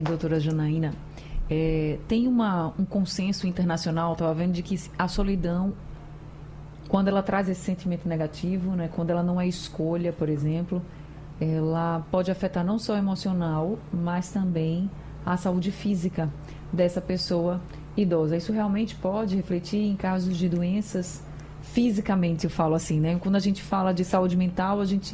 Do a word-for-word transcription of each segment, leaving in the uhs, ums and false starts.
doutora Janaína, é, tem uma, um consenso internacional, estava vendo, de que a solidão, quando ela traz esse sentimento negativo, né, quando ela não é escolha, por exemplo, ela pode afetar não só o emocional, mas também a saúde física dessa pessoa idosa. Isso realmente pode refletir em casos de doenças fisicamente, eu falo assim, né? Quando a gente fala de saúde mental, a gente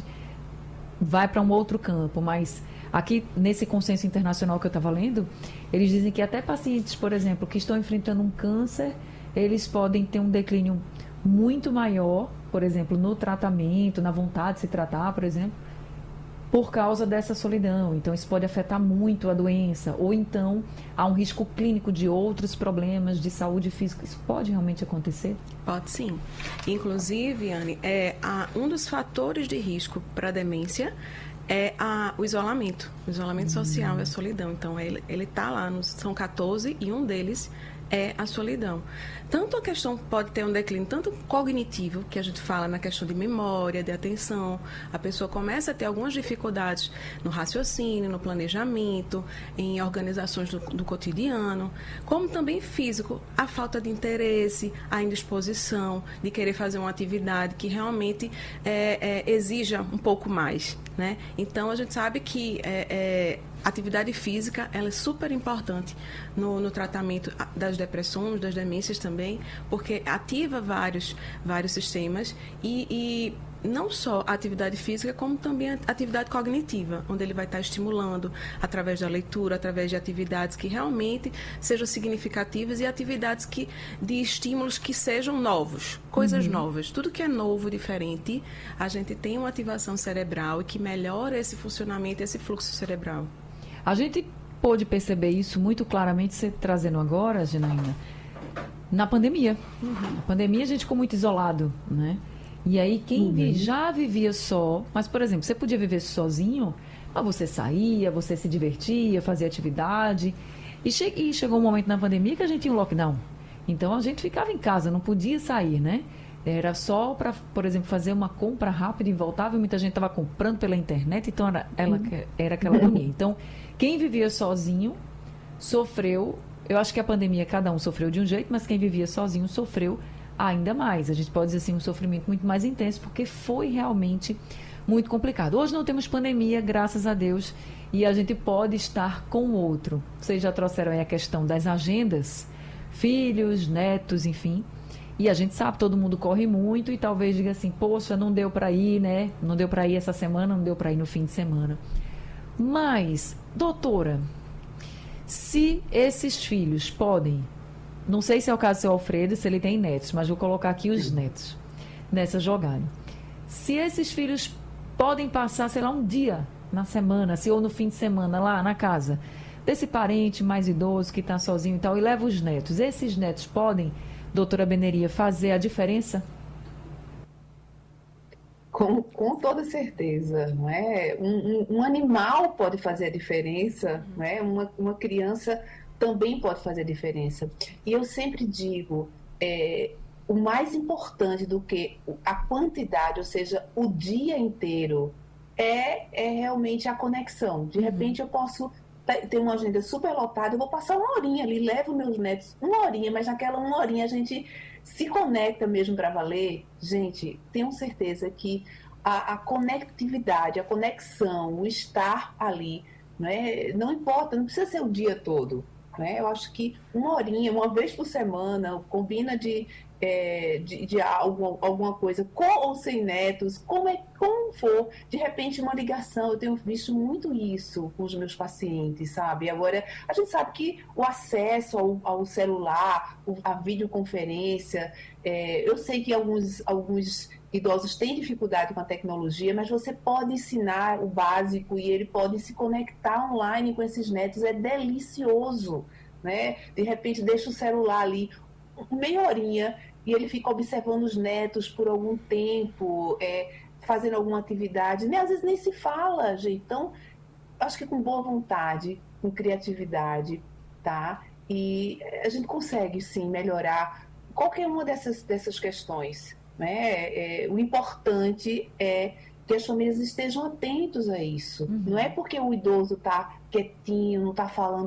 vai para um outro campo, mas aqui nesse consenso internacional que eu estava lendo, eles dizem que até pacientes, por exemplo, que estão enfrentando um câncer, eles podem ter um declínio muito maior, por exemplo, no tratamento, na vontade de se tratar, por exemplo, por causa dessa solidão. Então isso pode afetar muito a doença, ou então há um risco clínico de outros problemas de saúde física. Isso pode realmente acontecer? Pode sim. Inclusive, Anne, é, a, um dos fatores de risco para a demência é a, o isolamento. O isolamento hum. social é a solidão. Então, ele está lá, nos, são quatorze e um deles é a solidão. Tanto a questão pode ter um declínio, tanto cognitivo, que a gente fala na questão de memória, de atenção, a pessoa começa a ter algumas dificuldades no raciocínio, no planejamento, em organizações do, do cotidiano, como também físico, a falta de interesse, a indisposição de querer fazer uma atividade que realmente é, é, exija um pouco mais, né? Então, a gente sabe que é, é, atividade física, ela é super importante no, no tratamento das depressões, das demências também, porque ativa vários, vários sistemas e, e não só a atividade física, como também a atividade cognitiva, onde ele vai estar estimulando através da leitura, através de atividades que realmente sejam significativas e atividades que, de estímulos que sejam novos, coisas uhum. novas. Tudo que é novo, diferente, a gente tem uma ativação cerebral e que melhora esse funcionamento, esse fluxo cerebral. A gente pôde perceber isso muito claramente, você trazendo agora, Janaína, na pandemia. Uhum. Na pandemia a gente ficou muito isolado, né? E aí quem uhum. já vivia só, mas, por exemplo, você podia viver sozinho, mas você saía, você se divertia, fazia atividade. E, che- e chegou um momento na pandemia que a gente tinha um lockdown. Então a gente ficava em casa, não podia sair, né? Era só para, por exemplo, fazer uma compra rápida e voltava, e muita gente estava comprando pela internet, então era, ela, era aquela agonia. Então, quem vivia sozinho sofreu, eu acho que a pandemia cada um sofreu de um jeito, mas quem vivia sozinho sofreu ainda mais. A gente pode dizer assim, um sofrimento muito mais intenso, porque foi realmente muito complicado. Hoje não temos pandemia, graças a Deus, e a gente pode estar com o outro. Vocês já trouxeram aí a questão das agendas, filhos, netos, enfim. E a gente sabe, todo mundo corre muito e talvez diga assim, poxa, não deu para ir, né? Não deu para ir essa semana, não deu para ir no fim de semana. Mas, doutora, se esses filhos podem, não sei se é o caso do seu Alfredo, se ele tem netos, mas vou colocar aqui os netos nessa jogada. Se esses filhos podem passar, sei lá, um dia na semana, se ou no fim de semana lá na casa desse parente mais idoso que está sozinho e tal, e leva os netos, esses netos podem, doutora Beneria, fazer a diferença? Com, com toda certeza, não é? Um, um, um animal pode fazer a diferença, não é? Uma, uma criança também pode fazer a diferença. E eu sempre digo, é, o mais importante do que a quantidade, ou seja, o dia inteiro, é, é realmente a conexão. De repente eu posso ter uma agenda super lotada, eu vou passar uma horinha ali, levo meus netos uma horinha, mas naquela uma horinha a gente se conecta mesmo para valer. Gente, tenho certeza que a, a conectividade, a conexão, o estar ali, né, não importa, não precisa ser o dia todo. Né? Eu acho que uma horinha, uma vez por semana, combina de, é, de, de algo, alguma coisa, com ou sem netos, como, é, como for, de repente uma ligação. Eu tenho visto muito isso com os meus pacientes, sabe? Agora, a gente sabe que o acesso ao, ao celular, a videoconferência, é, eu sei que alguns, alguns idosos têm dificuldade com a tecnologia, mas você pode ensinar o básico e ele pode se conectar online com esses netos, é delicioso, né? De repente deixa o celular ali meia horinha e ele fica observando os netos por algum tempo, é, fazendo alguma atividade, né? Às vezes nem se fala, gente. Então, acho que com boa vontade, com criatividade, tá? E a gente consegue, sim, melhorar qualquer uma dessas, dessas questões, né? É, o importante é que as famílias estejam atentos a isso. Uhum. Não é porque o idoso está quietinho, não está falando